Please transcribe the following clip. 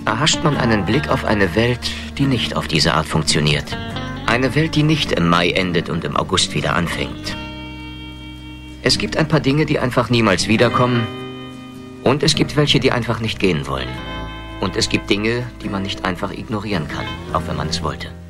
erhascht man einen Blick auf eine Welt, die nicht auf diese Art funktioniert. Eine Welt, die nicht im Mai endet und im August wieder anfängt. Es gibt ein paar Dinge, die einfach niemals wiederkommen. Und es gibt welche, die einfach nicht gehen wollen. Und es gibt Dinge, die man nicht einfach ignorieren kann, auch wenn man es wollte.